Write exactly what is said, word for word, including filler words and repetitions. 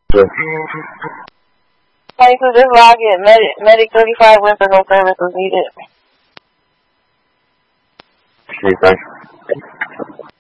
Yeah. Hey, so just log in. Medic, Medic thirty-five went for no service was needed. Okay, thanks.